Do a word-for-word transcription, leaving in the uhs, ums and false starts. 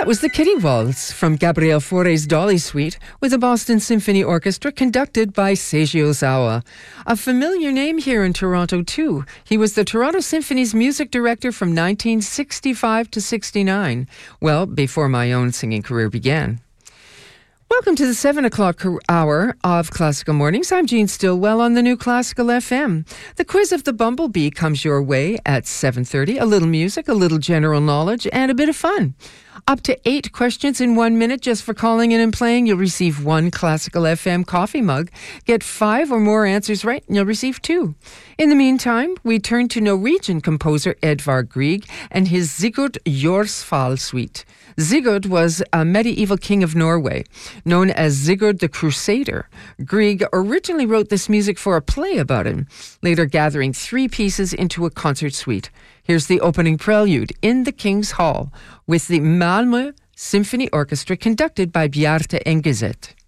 That was the Kitty Waltz from Gabriel Fauré's Dolly Suite with the Boston Symphony Orchestra conducted by Seiji Ozawa. A familiar name here in Toronto too. He was the Toronto Symphony's music director from nineteen sixty-five to sixty-nine, well, before my own singing career began. Welcome to the seven o'clock hour of Classical Mornings. I'm Jean Stillwell on the New Classical F M. The quiz of the Bumblebee comes your way at seven thirty. A little music, a little general knowledge, and a bit of fun. Up to eight questions in one minute just for calling in and playing. You'll receive one Classical F M coffee mug. Get five or more answers right and you'll receive two. In the meantime, we turn to Norwegian composer Edvard Grieg and his Sigurd Jordsfall suite. Sigurd was a medieval king of Norway, known as Sigurd the Crusader. Grieg originally wrote this music for a play about him, later gathering three pieces into a concert suite. Here's the opening prelude in the King's Hall with the Malmö Symphony Orchestra conducted by Bjarte Engeset.